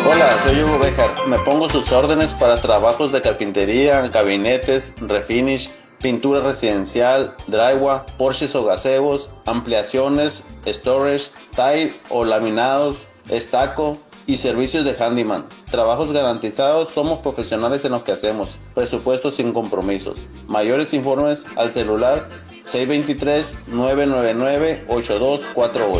Hola, soy Hugo Béjar. Me pongo sus órdenes para trabajos de carpintería, gabinetes, refinish, pintura residencial, drywall, porches o gazebos, ampliaciones, storage, tile o laminados, estaco y servicios de handyman. Trabajos garantizados, somos profesionales en lo que hacemos. Presupuestos sin compromisos. Mayores informes al celular 623-999-8248.